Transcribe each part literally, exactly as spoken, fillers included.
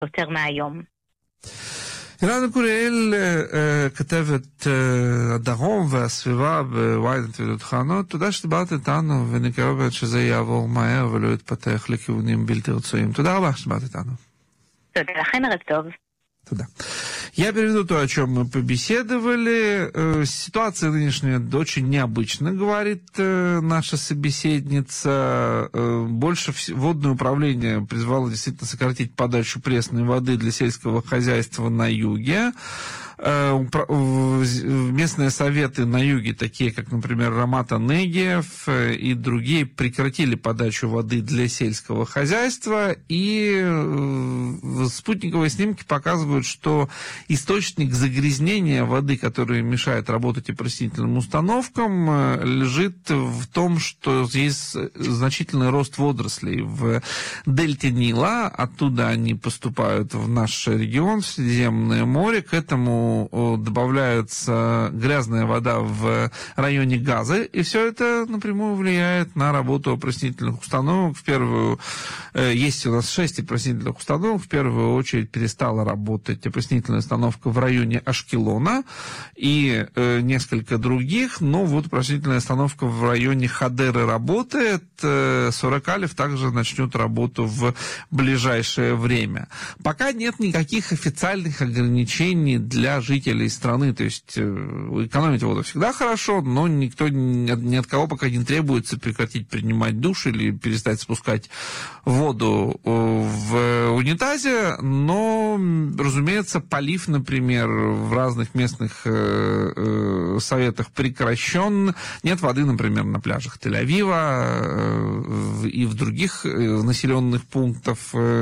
יותר מהיום. אילנה קוריאל, כתבת הדרום והסביבה בוויינט וידיעות אחרונות, תודה שדיברת איתנו, ונקווה באמת שזה יעבור מהר ולא יתפתח לכיוונים בלתי רצויים. תודה רבה שדיברת איתנו. תודה לכן, ערב טוב. Туда. Я переведу то, о чем мы побеседовали. Ситуация нынешняя очень необычна, говорит наша собеседница. Больше водное управление призвало действительно сократить подачу пресной воды для сельского хозяйства на юге. Местные советы на юге, такие как, например, Рамат-а-Негев и другие, прекратили подачу воды для сельского хозяйства, и спутниковые снимки показывают, что источник загрязнения воды, который мешает работать опрыскнительным установкам, лежит в том, что есть значительный рост водорослей в дельте Нила, оттуда они поступают в наш регион, в Средиземное море, к этому добавляется грязная вода в районе Газы, и все это напрямую влияет на работу опрыскнительных установок. В первую, есть у нас шесть опрыскнительных установок, в первую очередь перестала работать опрыскнительная установка в районе Ашкелона и несколько других, но вот опрыскнительная установка в районе Хадеры работает, Сорокалев также начнет работу в ближайшее время. Пока нет никаких официальных ограничений для жителей страны, то есть экономить воду всегда хорошо, но никто ни от кого пока не требуется прекратить принимать душ или перестать спускать воду в унитазе, но, разумеется, полив, например, в разных местных советах прекращен, нет воды, например, на пляжах Тель-Авива и в других населенных пунктах,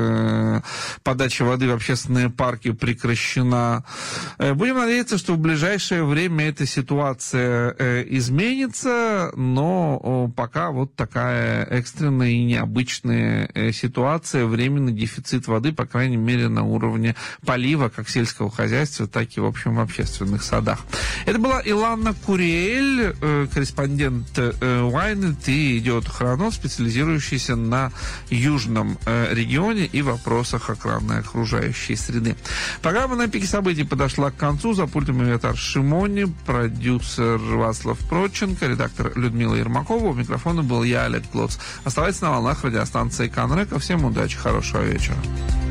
подача воды в общественные парки прекращена. Будем надеяться, что в ближайшее время эта ситуация э, изменится, но пока вот такая экстренная и необычная э, ситуация, временный дефицит воды, по крайней мере, на уровне полива, как сельского хозяйства, так и, в общем, в общественных садах. Это была Илана Куриэль, э, корреспондент э, Ynet и «Идиот Охранов», специализирующийся на южном э, регионе и вопросах охраны окружающей среды. Программа «На пике событий» подошла к концу. За пультом Авиатар Шимони, продюсер Вацлав Проченко, редактор Людмила Ермакова. У микрофона был я, Олег Клоц. Оставайтесь на волнах радиостанции Канрека. Всем удачи, хорошего вечера.